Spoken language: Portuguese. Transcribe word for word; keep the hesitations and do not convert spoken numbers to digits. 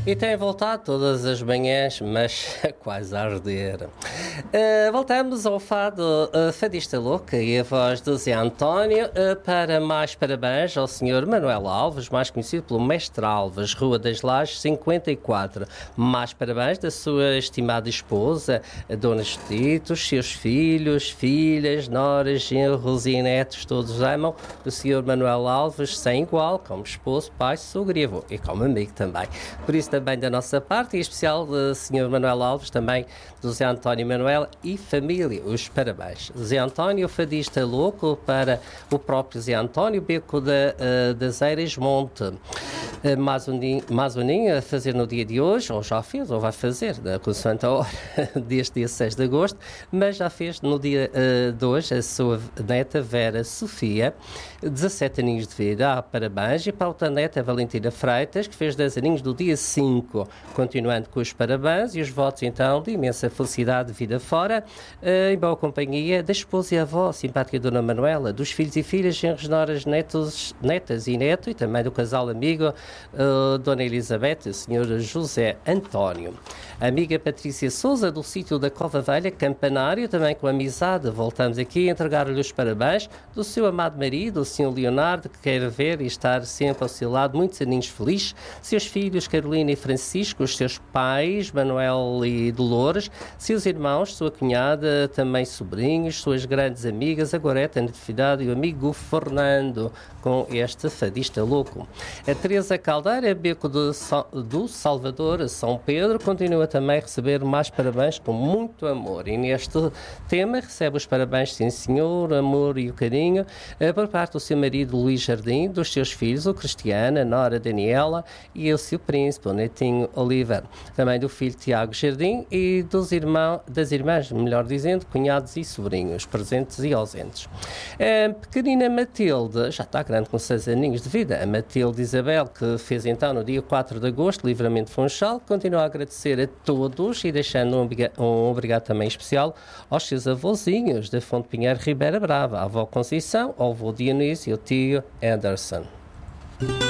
E tem voltado todas as manhãs, mas quase a arder. Uh, voltamos ao fado uh, Fadista Louca e a voz do Zé António uh, para mais parabéns ao senhor Manuel Alves, mais conhecido pelo Mestre Alves, Rua das Lajes cinquenta e quatro. Mais parabéns da sua estimada esposa, a Dona Judite, os seus filhos, filhas, noras, genros e netos, todos amam o senhor Manuel Alves sem igual, como esposo, pai, sogro e avô, e como amigo também. Por isso também da nossa parte, e em especial do senhor Manuel Alves, também do Zé António Manuel e família, os parabéns. Zé António, fadista louco, para o próprio Zé António, Beco da, uh, das Eiras Monte. Uh, mais, um dia, mais um ninho a fazer no dia de hoje, ou já fez, ou vai fazer, da consoante a hora, deste dia seis de agosto, mas já fez no dia uh, de hoje a sua neta Vera Sofia, dezassete aninhos de vida, ah, parabéns, e para a outra neta Valentina Freitas, que fez dez aninhos do dia cinco, continuando com os parabéns e os votos então de imensa felicidade de vida fora, uh, em boa companhia da esposa e avó, simpática Dona Manuela, dos filhos e filhas, genros, noras, netos, netas e neto, e também do casal amigo uh, Dona Elizabeth e o senhor José António. A amiga Patrícia Souza, do sítio da Cova Velha, Campanário, também com amizade, voltamos aqui a entregar-lhe os parabéns do seu amado marido, o senhor Leonardo, que quer ver e estar sempre ao seu lado, muitos aninhos felizes, seus filhos Carolina e Francisco, os seus pais, Manuel e Dolores, seus irmãos, sua cunhada, também sobrinhos, suas grandes amigas, a Goreta, a Natividade e o amigo Fernando, com este fadista louco. A Teresa Caldeira, Beco do, do Salvador, São Pedro, continua também a receber mais parabéns com muito amor. E neste tema recebe os parabéns, sim senhor, amor e o carinho, por parte do seu marido Luís Jardim, dos seus filhos, o Cristiano, a Nora Daniela e o seu príncipe, o Netinho Oliver. Também do filho Tiago Jardim e dos irmãos, das irmãs, melhor dizendo, cunhados e sobrinhos, presentes e ausentes. A pequenina Matilde, já está grande com seis aninhos de vida, a Matilde Isabel, que fez então no dia quatro de agosto, Livramento Funchal, continua a agradecer a todos e deixando um, um obrigado também especial aos seus avôzinhos da Fonte Pinheiro Ribeira Brava, a avó Conceição, ao avô Dionísio e o tio Anderson.